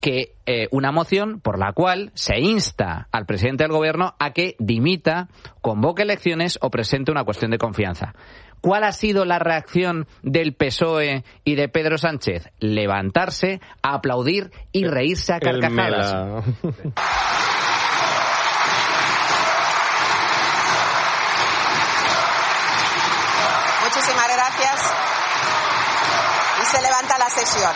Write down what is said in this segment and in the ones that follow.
que una moción por la cual se insta al presidente del gobierno a que dimita, convoque elecciones o presente una cuestión de confianza. ¿Cuál ha sido la reacción del PSOE y de Pedro Sánchez? Levantarse, aplaudir y reírse a carcajadas. Muchísimas gracias. Y se levanta la sesión.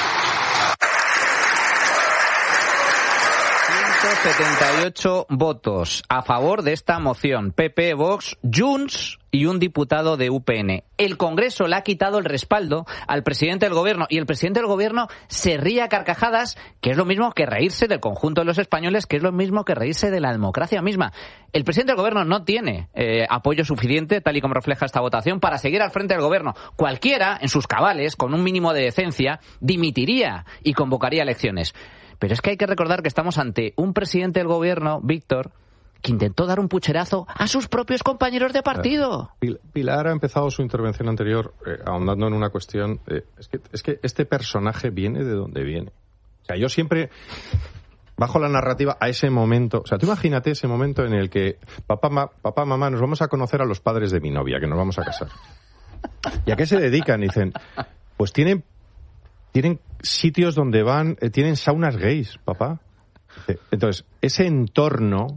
178 votos a favor de esta moción. PP, Vox, Junts y un diputado de UPN. El Congreso le ha quitado el respaldo al presidente del gobierno y el presidente del gobierno se ríe a carcajadas, que es lo mismo que reírse del conjunto de los españoles, que es lo mismo que reírse de la democracia misma. El presidente del gobierno no tiene apoyo suficiente, tal y como refleja esta votación, para seguir al frente del gobierno. Cualquiera, en sus cabales, con un mínimo de decencia, dimitiría y convocaría elecciones. Pero es que hay que recordar que estamos ante un presidente del gobierno, Víctor, que intentó dar un pucherazo a sus propios compañeros de partido. Pilar ha empezado su intervención anterior ahondando en una cuestión. Es que este personaje viene de donde viene. O sea, yo siempre bajo la narrativa a ese momento. O sea, tú imagínate ese momento en el que papá, mamá, nos vamos a conocer a los padres de mi novia, que nos vamos a casar. ¿Y a qué se dedican? Dicen, pues tienen sitios donde van, tienen saunas gays, papá. Entonces, ese entorno,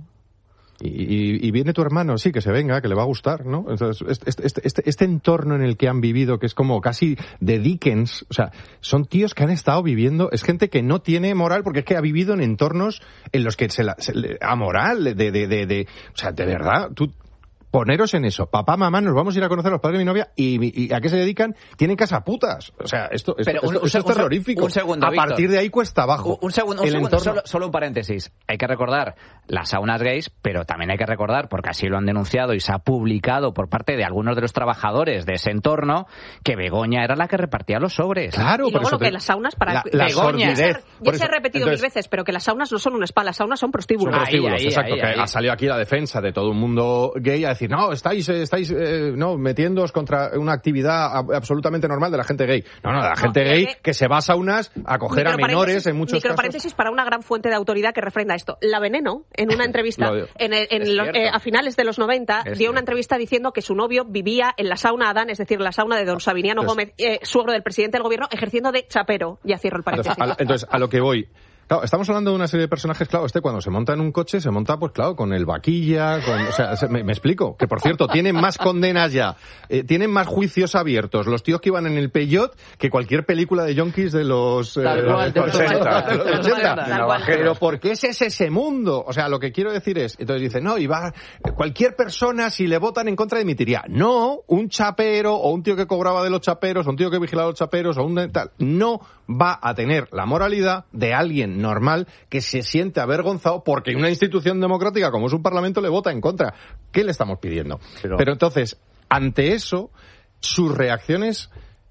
y viene tu hermano, sí, que se venga, que le va a gustar, ¿no? Entonces, este entorno en el que han vivido, que es como casi de Dickens, o sea, son tíos que han estado viviendo, es gente que no tiene moral, porque es que ha vivido en entornos en los que amoral, o sea, de verdad, poneros en eso. Papá, mamá, nos vamos a ir a conocer a los padres de mi novia y ¿a qué se dedican? Tienen casaputas. O sea, esto es terrorífico. Un segundo, a partir de ahí cuesta abajo. Un segundo, solo un paréntesis. Hay que recordar las saunas gays, pero también hay que recordar, porque así lo han denunciado y se ha publicado por parte de algunos de los trabajadores de ese entorno, que Begoña era la que repartía los sobres. Claro, y luego lo que las saunas para Begoña. Ya se ha repetido mil veces, pero que las saunas no son un spa, las saunas son prostíbulos. Exacto, que ha salido aquí la defensa de todo un mundo gay a decir, no, estáis metiéndoos contra una actividad absolutamente normal de la gente gay. No, de la gente gay que se va a saunas a coger a menores en muchos casos. Microparéntesis para una gran fuente de autoridad que refrenda esto. La Veneno, en una entrevista a finales de los 90, dio una entrevista diciendo que su novio vivía en la sauna Adán, es decir, la sauna de don Sabiniano Gómez, suegro del presidente del gobierno, ejerciendo de chapero. Ya cierro el paréntesis. Entonces, a lo que voy. Claro, estamos hablando de una serie de personajes, claro, cuando se monta en un coche, se monta, pues claro, con el vaquilla, o sea, me explico, que por cierto, tienen más condenas ya, tienen más juicios abiertos los tíos que iban en el Peugeot que cualquier película de yonkis de los 80. Pero ¿por qué ese es ese mundo? O sea, lo que quiero decir es, entonces dice, no, cualquier persona, si le votan en contra, dimitiría. No, un chapero, o un tío que cobraba de los chaperos, o un tío que vigilaba a los chaperos, o un tal, no va a tener la moralidad de alguien normal que se siente avergonzado porque una institución democrática como es un parlamento le vota en contra. ¿Qué le estamos pidiendo? Pero entonces, ante eso, sus reacciones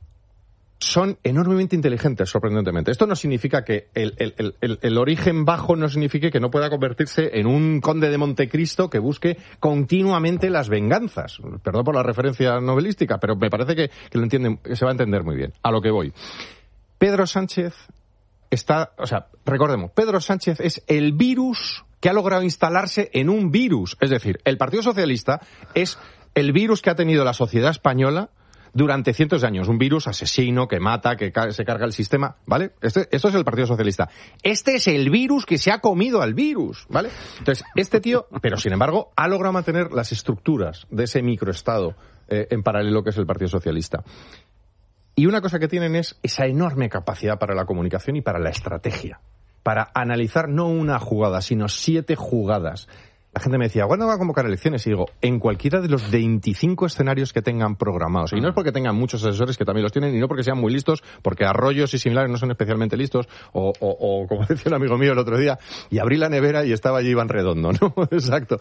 son enormemente inteligentes, sorprendentemente. Esto no significa que el origen bajo no signifique que no pueda convertirse en un conde de Montecristo que busque continuamente las venganzas. Perdón por la referencia novelística, pero me parece que se va a entender muy bien. A lo que voy. Pedro Sánchez recordemos, Pedro Sánchez es el virus que ha logrado instalarse en un virus. Es decir, el Partido Socialista es el virus que ha tenido la sociedad española durante cientos de años. Un virus asesino que mata, que se carga el sistema, ¿vale? Esto es el Partido Socialista. Este es el virus que se ha comido al virus, ¿vale? Entonces, este tío, pero sin embargo, ha logrado mantener las estructuras de ese microestado en paralelo que es el Partido Socialista. Y una cosa que tienen es esa enorme capacidad para la comunicación y para la estrategia. Para analizar no una jugada, sino 7 jugadas. La gente me decía, ¿cuándo va a convocar elecciones? Y digo, en cualquiera de los 25 escenarios que tengan programados. Y no es porque tengan muchos asesores que también los tienen, y no porque sean muy listos, porque Arroyos y similares no son especialmente listos, o como decía un amigo mío el otro día, y abrí la nevera y estaba allí Iván Redondo, ¿no? Exacto.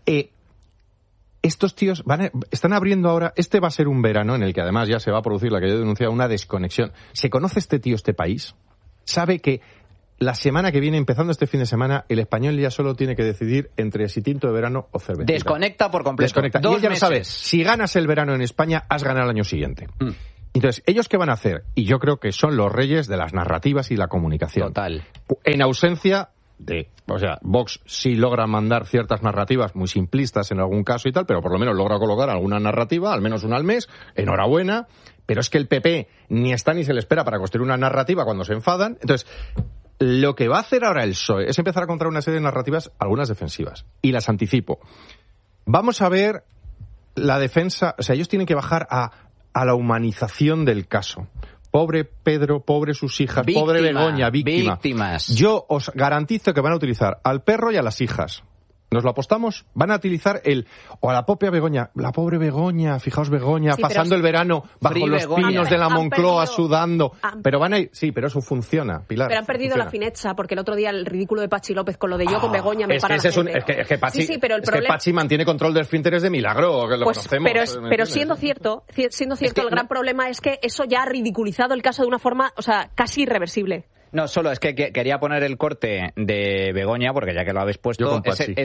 Estos tíos están abriendo ahora, este va a ser un verano en el que además ya se va a producir la que yo he denunciado, una desconexión. ¿Se conoce este tío, este país? ¿Sabe que la semana que viene, empezando este fin de semana, el español ya solo tiene que decidir entre si tinto de verano o cervecita? Desconecta por completo. Desconecta. Y él ya lo sabe, si ganas el verano en España, has ganado el año siguiente. Entonces, ¿ellos qué van a hacer? Y yo creo que son los reyes de las narrativas y la comunicación. Total. En ausencia de... O sea, Vox sí logra mandar ciertas narrativas muy simplistas en algún caso y tal, pero por lo menos logra colocar alguna narrativa, al menos una al mes. Enhorabuena. Pero es que el PP ni está ni se le espera para construir una narrativa cuando se enfadan. Entonces, lo que va a hacer ahora el PSOE es empezar a contar una serie de narrativas, algunas defensivas. Y las anticipo. Vamos a ver la defensa... O sea, ellos tienen que bajar a la humanización del caso. Pobre Pedro, pobre sus hijas, pobre Begoña, víctimas. Yo os garantizo que van a utilizar al perro y a las hijas. ¿Nos lo apostamos? Van a utilizar o a la propia Begoña. La pobre Begoña, fijaos Begoña, sí, pasando el verano bajo los pinos de la Moncloa sudando. Pero van a ir... Sí, pero eso funciona, Pilar. Pero han perdido la fineza, porque el otro día el ridículo de Pachi López con lo de yo con Begoña me para la gente. Es que Pachi, pero que Pachi mantiene control de esfínteres de milagro, que lo conocemos. Pero siendo cierto, el gran problema es que eso ya ha ridiculizado el caso de una forma, o sea, casi irreversible. No, solo es que quería poner el corte de Begoña, porque ya que lo habéis puesto,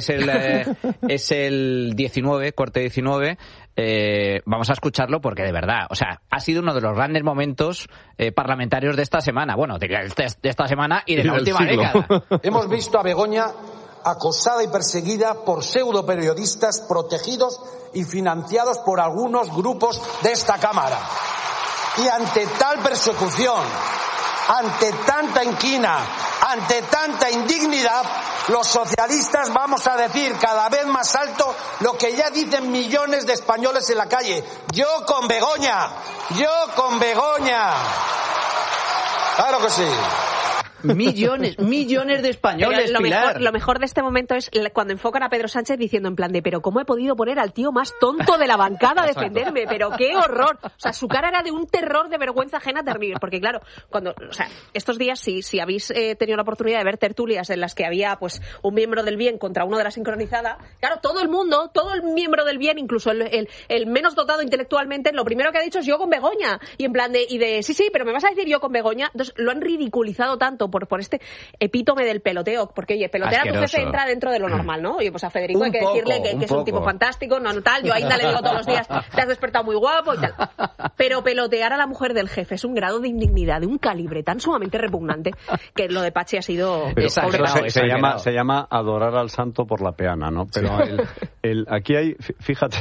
es el 19, corte 19. Vamos a escucharlo porque de verdad, o sea, ha sido uno de los grandes momentos parlamentarios de esta semana. Bueno, de esta semana y de la última década. Hemos visto a Begoña acosada y perseguida por pseudoperiodistas protegidos y financiados por algunos grupos de esta Cámara. Y ante tal persecución, ante tanta inquina, ante tanta indignidad, los socialistas vamos a decir cada vez más alto lo que ya dicen millones de españoles en la calle. Yo con Begoña, yo con Begoña. Claro que sí. Millones de españoles, Pilar. Lo mejor de este momento es cuando enfocan a Pedro Sánchez diciendo en plan de pero ¿cómo he podido poner al tío más tonto de la bancada a defenderme? Pero qué horror. O sea, su cara era de un terror, de vergüenza ajena terrible. Porque claro, estos días si habéis tenido la oportunidad de ver tertulias en las que había pues un miembro del bien contra uno de la sincronizada, claro, todo el miembro del bien, incluso el menos dotado intelectualmente, lo primero que ha dicho es yo con Begoña. Y en plan de sí, pero me vas a decir yo con Begoña. Entonces lo han ridiculizado tanto por este epítome del peloteo, porque oye, pelotear a tu jefe entra dentro de lo normal, ¿no? Oye, pues a Federico hay que decirle que es un tipo fantástico, no tal, yo a Inda le digo todos los días, te has despertado muy guapo y tal. Pero pelotear a la mujer del jefe es un grado de indignidad, de un calibre tan sumamente repugnante, que lo de Pachi ha sido... Se llama adorar al santo por la peana, ¿no? Pero aquí hay, fíjate,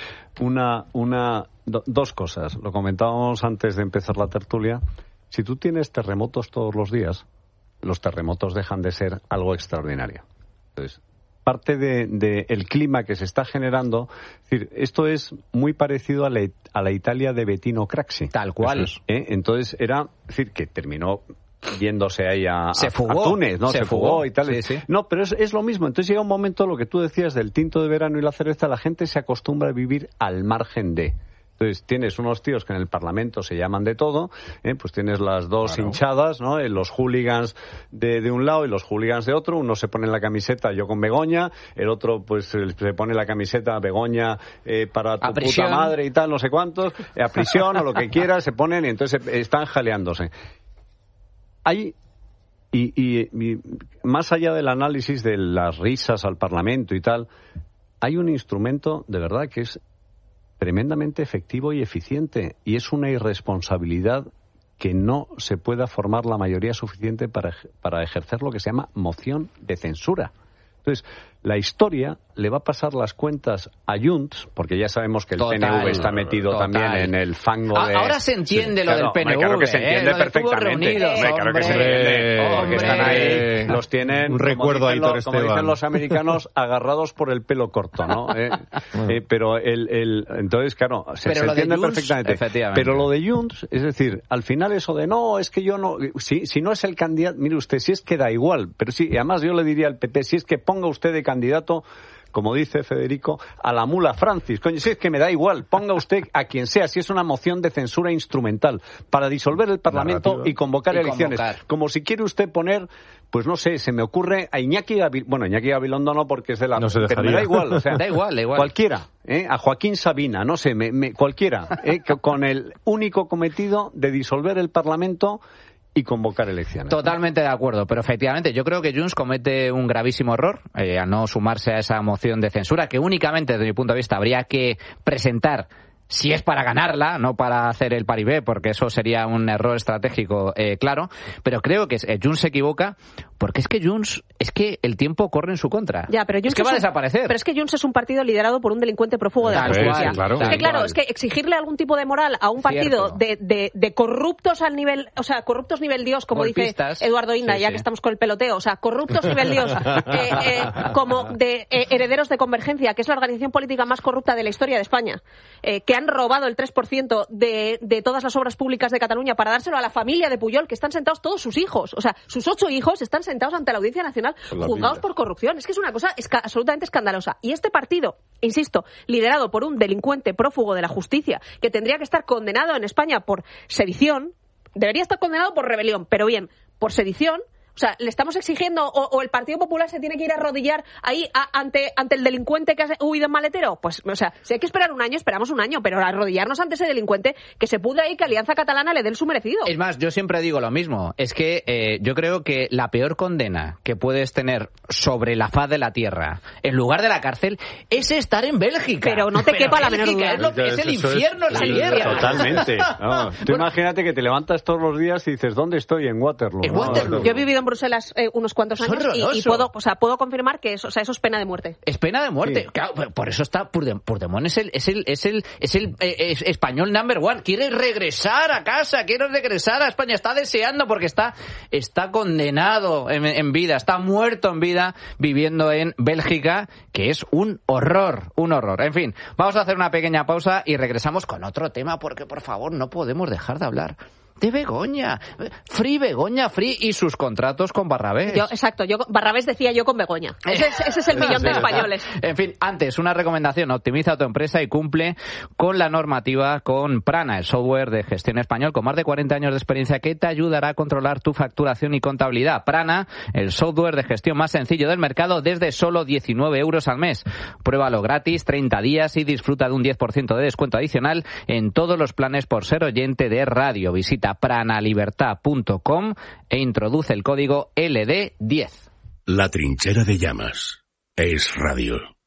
dos cosas. Lo comentábamos antes de empezar la tertulia. Si tú tienes terremotos todos los días, los terremotos dejan de ser algo extraordinario. Entonces, parte de el clima que se está generando, es decir, esto es muy parecido a la Italia de Bettino Craxi. Tal cual. Entonces era, es decir, que terminó yéndose ahí a Túnez, ¿no? Se fugó y tal. Sí. No, pero es lo mismo. Entonces llega un momento, lo que tú decías del tinto de verano y la cerveza, la gente se acostumbra a vivir al margen de... Entonces tienes unos tíos que en el Parlamento se llaman de todo, pues tienes las dos hinchadas, ¿no? Los hooligans de un lado y los hooligans de otro. Uno se pone la camiseta yo con Begoña, el otro pues se pone la camiseta Begoña para tu puta madre y tal, no sé cuántos, a prisión o lo que quieras, se ponen y entonces están jaleándose. Hay... Y más allá del análisis de las risas al Parlamento y tal, hay un instrumento de verdad que es tremendamente efectivo y eficiente, y es una irresponsabilidad que no se pueda formar la mayoría suficiente para ejercer lo que se llama moción de censura. Entonces, la historia le va a pasar las cuentas a Junts, porque ya sabemos que el PNV está metido también en el fango de... Ahora se entiende lo del PNV. Claro que se entiende perfectamente. Claro que se entiende. Porque están ahí, los tienen, un recuerdo a Aitor Esteban, como dicen los americanos, agarrados por el pelo corto, ¿no? Pero entonces, claro, se entiende perfectamente. Pero lo de Junts, es decir, al final eso de no, es que yo no... Si no es el candidato, mire usted, si es que da igual, pero sí, además yo le diría al PP, si es que ponga usted de candidato, como dice Federico, a la mula Francis. Coño, si es que me da igual, ponga usted a quien sea, si es una moción de censura instrumental para disolver el Parlamento y convocar elecciones. Como si quiere usted poner, pues no sé, se me ocurre a Iñaki Gabilondo, bueno, Iñaki Gabilondo no porque es de la... No se pero me da igual, o sea, da igual. Cualquiera, a Joaquín Sabina, no sé, cualquiera, con el único cometido de disolver el Parlamento y convocar elecciones. Totalmente de acuerdo, pero efectivamente yo creo que Junts comete un gravísimo error al no sumarse a esa moción de censura que únicamente desde mi punto de vista habría que presentar si es para ganarla, no para hacer el paribé, porque eso sería un error estratégico, claro, pero creo que Junts se equivoca, porque es que el tiempo corre en su contra. Ya, pero Junts es que va a desaparecer. Pero es que Junts es un partido liderado por un delincuente prófugo de la justicia. Es que exigirle algún tipo de moral a un partido de corruptos al nivel, o sea, corruptos nivel Dios, como golpistas, dice Eduardo Inda, que estamos con el peloteo, o sea, corruptos nivel Dios, como de herederos de Convergencia, que es la organización política más corrupta de la historia de España, que han robado el 3% de todas las obras públicas de Cataluña para dárselo a la familia de Pujol, que están sentados todos sus hijos, o sea, sus 8 hijos están sentados ante la Audiencia Nacional juzgados por corrupción. Es que es una cosa absolutamente escandalosa. Y este partido, insisto, liderado por un delincuente prófugo de la justicia, que tendría que estar condenado en España por sedición, debería estar condenado por rebelión, pero bien, por sedición. O sea, le estamos exigiendo, o el Partido Popular se tiene que ir a arrodillar ahí ante el delincuente que ha huido en maletero. Pues, o sea, si hay que esperar un año, esperamos un año, pero arrodillarnos ante ese delincuente, que se pudra ahí, que Alianza Catalana le dé el su merecido. Es más, yo siempre digo lo mismo. Es que yo creo que la peor condena que puedes tener sobre la faz de la tierra, en lugar de la cárcel, es estar en Bélgica. Pero no te quepa la menor duda. Es el infierno, la tierra. Totalmente. No, tú imagínate que te levantas todos los días y dices, ¿dónde estoy? En Waterloo. En Waterloo. Yo he vivido en Bruselas unos cuantos años y puedo confirmar que eso es pena de muerte. Es pena de muerte. Sí. Claro, por eso está Puigdemont es el español number one. Quiere regresar a casa, quiere regresar a España. Está deseando porque está condenado en vida, está muerto en vida viviendo en Bélgica, que es un horror, un horror. En fin, vamos a hacer una pequeña pausa y regresamos con otro tema porque, por favor, no podemos dejar de hablar de Begoña. Begoña Free y sus contratos con Barrabés. Barrabés decía yo con Begoña. Ese es el millón de españoles. En fin, antes, una recomendación. Optimiza tu empresa y cumple con la normativa con Prana, el software de gestión español con más de 40 años de experiencia que te ayudará a controlar tu facturación y contabilidad. Prana, el software de gestión más sencillo del mercado desde solo 19 euros al mes. Pruébalo gratis, 30 días y disfruta de un 10% de descuento adicional en todos los planes por ser oyente de radio. Visita pranalibertad.com e introduce el código LD10. La trinchera de llamas es radio.